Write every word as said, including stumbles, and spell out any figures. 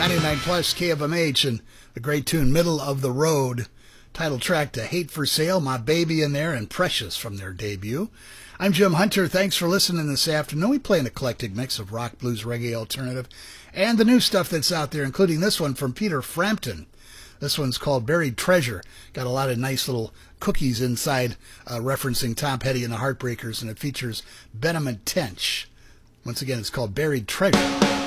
ninety-nine plus K F M H and the great tune Middle of the Road. Title track to Hate for Sale, My Baby in there, and Precious from their debut. I'm Jim Hunter. Thanks for listening this afternoon. We play an eclectic mix of rock, blues, reggae, alternative, and the new stuff that's out there, including this one from Peter Frampton. This one's called Buried Treasure. Got a lot of nice little cookies inside, uh, referencing Tom Petty and the Heartbreakers, and it features Benjamin Tench. Once again, it's called Buried Treasure.